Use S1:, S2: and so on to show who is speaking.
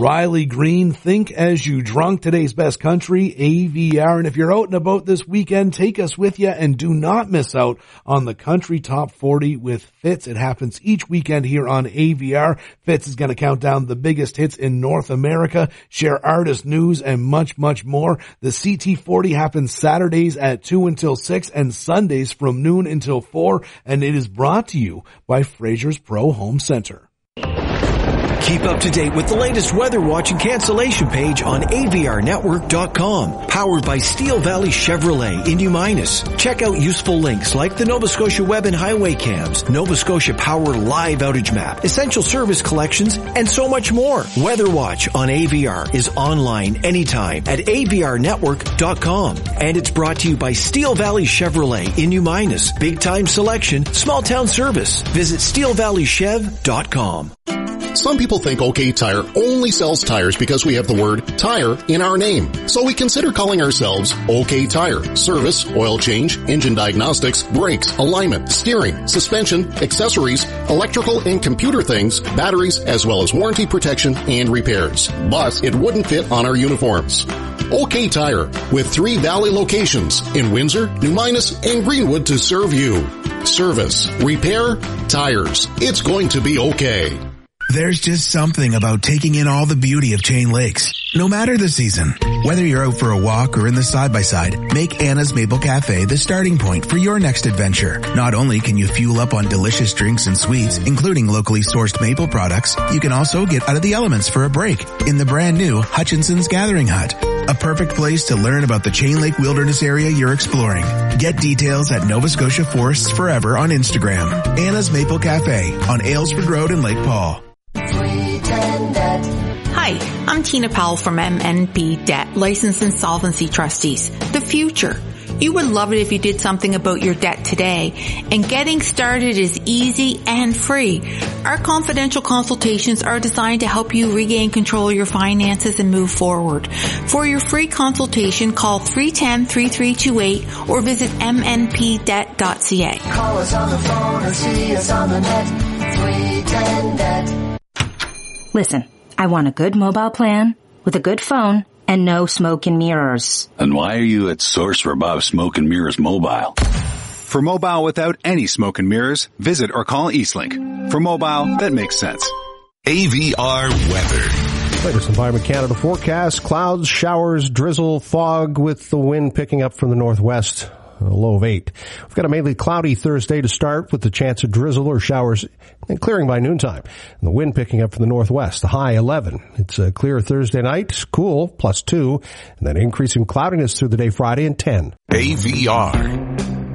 S1: Riley Green, Think As You Drunk, today's best country, AVR. And if you're out and about this weekend, take us with you and do not miss out on the Country Top 40 with Fitz. It happens each weekend here on AVR. Fitz is going to count down the biggest hits in North America, share artist news, and much, much more. The CT40 happens Saturdays at 2 until 6 and Sundays from noon until 4, and it is brought to you by Fraser's Pro Home Center.
S2: Keep up to date with the latest weather watch and cancellation page on avrnetwork.com. Powered by Steel Valley Chevrolet in New Minas. Check out useful links like the Nova Scotia Web and Highway Cams, Nova Scotia Power Live Outage Map, Essential Service Collections, and so much more. Weather Watch on AVR is online anytime at avrnetwork.com. And it's brought to you by Steel Valley Chevrolet in New Minas. Big time selection, small town service. Visit steelvalleychev.com.
S3: Some people think OK Tire only sells tires because we have the word tire in our name. So we consider calling ourselves OK Tire. Service, oil change, engine diagnostics, brakes, alignment, steering, suspension, accessories, electrical and computer things, batteries, as well as warranty protection and repairs. But it wouldn't fit on our uniforms. OK Tire, with 3 Valley locations in Windsor, New Minas, and Greenwood to serve you. Service, repair, tires. It's going to be okay.
S4: There's just something about taking in all the beauty of Chain Lakes, no matter the season. Whether you're out for a walk or in the side-by-side, make Anna's Maple Cafe the starting point for your next adventure. Not only can you fuel up on delicious drinks and sweets, including locally sourced maple products, you can also get out of the elements for a break in the brand new Hutchinson's Gathering Hut. A perfect place to learn about the Chain Lake Wilderness area you're exploring. Get details at Nova Scotia Forests Forever on Instagram. Anna's Maple Cafe on Aylesford Road in Lake Paul.
S5: Hi, I'm Tina Powell from MNP Debt, Licensed Insolvency Trustees. The future. You would love it if you did something about your debt today, and getting started is easy and free. Our confidential consultations are designed to help you regain control of your finances and move forward. For your free consultation, call 310-3328 or visit mnpdebt.ca.
S6: Call us on the phone or see us on the net. 310-DEBT.
S7: Listen, I want a good mobile plan with a good phone and no smoke and mirrors.
S8: And why are you at Source for Bob Smoke and Mirrors Mobile?
S9: For mobile without any smoke and mirrors, visit or call Eastlink. For mobile, that makes sense.
S10: AVR weather.
S11: Latest Environment Canada forecast: clouds, showers, drizzle, fog with the wind picking up from the northwest. A low of 8. We've got a mainly cloudy Thursday to start with the chance of drizzle or showers and clearing by noontime. And the wind picking up from the northwest, the high 11. It's a clear Thursday night, cool, +2, and then increasing cloudiness through the day Friday and 10.
S10: AVR.